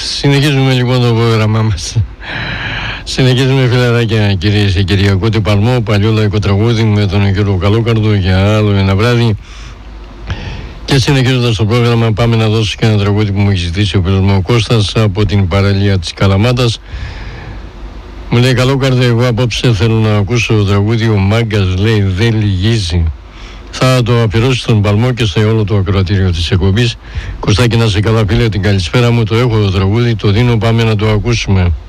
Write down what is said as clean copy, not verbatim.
Συνεχίζουμε λοιπόν το πρόγραμμά μας. Συνεχίζουμε φιλαράκια, κυρίες και κύριοι. Ακούτε Παλμό, παλιό λαϊκό τραγούδι με τον κύριο Καλόκαρδο για άλλο ένα βράδυ. Και συνεχίζοντας το πρόγραμμα, πάμε να δώσω και ένα τραγούδι που μου έχει ζητήσει ο φίλος μου ο Κώστας από την παραλία της Καλαμάτας. Μου λέει: Καλόκαρδο, εγώ απόψε θέλω να ακούσω το τραγούδι «Ο Μάγκας λέει δεν λυγίζει». Θα το αφιερώσω στον Παλμό και στο όλο το ακροατήριο της εκπομπής. Κωστάκη, να σε καλά φίλε, την καλησπέρα μου. Το έχω το τραγούδι, το δίνω, πάμε να το ακούσουμε.